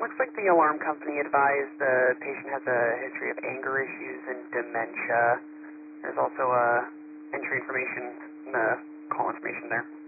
Looks like the alarm company advised the patient has a history of anger issues and dementia. There's also entry information in the call information there.